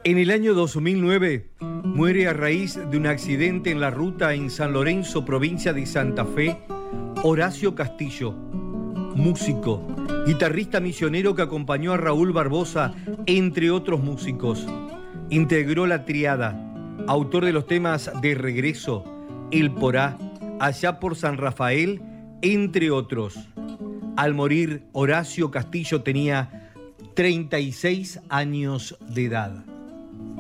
En el año 2009 muere a raíz de un accidente en la ruta en San Lorenzo, provincia de Santa Fe, Horacio Castillo, músico, guitarrista misionero que acompañó a Raúl Barbosa, entre otros músicos. Integró la Triada, autor de los temas De Regreso, El Porá, Allá por San Rafael, entre otros. Al morir, Horacio Castillo tenía 36 años de edad.